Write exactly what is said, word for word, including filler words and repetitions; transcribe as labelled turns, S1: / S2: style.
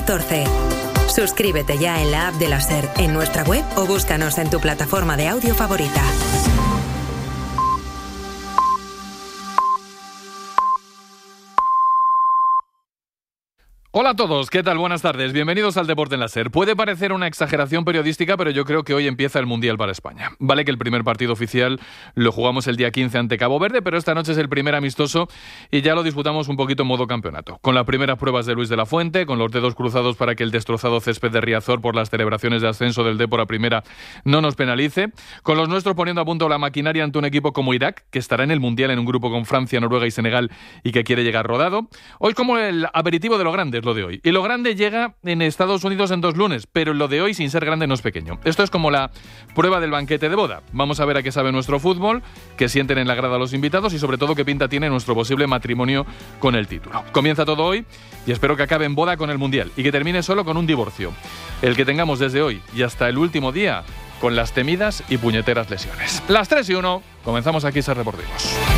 S1: catorce. Suscríbete ya en la app de la SER, en nuestra web o búscanos en tu plataforma de audio favorita.
S2: Hola a todos, ¿qué tal? Buenas tardes, bienvenidos al Deporte en la SER. Puede parecer una exageración periodística, pero yo creo que hoy empieza el Mundial para España. Vale que el primer partido oficial lo jugamos el día quince ante Cabo Verde, pero esta noche es el primer amistoso y ya lo disputamos un poquito en modo campeonato. Con las primeras pruebas de Luis de la Fuente, con los dedos cruzados para que el destrozado césped de Riazor por las celebraciones de ascenso del Depor a primera no nos penalice, con los nuestros poniendo a punto la maquinaria ante un equipo como Irak, que estará en el Mundial en un grupo con Francia, Noruega y Senegal y que quiere llegar rodado. Hoy como el aperitivo de lo grande es lo de hoy. Y lo grande llega en Estados Unidos en dos lunes, pero lo de hoy, sin ser grande, no es pequeño. Esto es como la prueba del banquete de boda. Vamos a ver a qué sabe nuestro fútbol, qué sienten en la grada los invitados y sobre todo qué pinta tiene nuestro posible matrimonio con el título. Comienza todo hoy y espero que acabe en boda con el Mundial y que termine solo con un divorcio. El que tengamos desde hoy y hasta el último día con las temidas y puñeteras lesiones. Las tres y uno, comenzamos aquí SER Deportivos.